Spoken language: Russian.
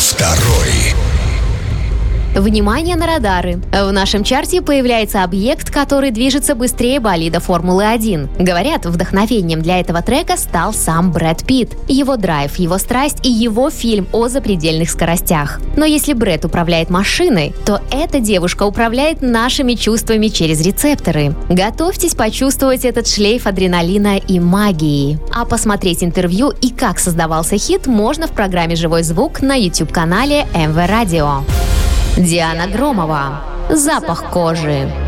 Второй. Внимание на радары! В нашем чарте появляется объект, который движется быстрее болида Формулы-1. Говорят, вдохновением для этого трека стал сам Брэд Питт. Его драйв, его страсть и его фильм о запредельных скоростях. Но если Брэд управляет машиной, то эта девушка управляет нашими чувствами через рецепторы. Готовьтесь почувствовать этот шлейф адреналина и магии. А посмотреть интервью и как создавался хит можно в программе «Живой звук» на YouTube-канале МВ Радио. Диана Громова. «Запах кожи».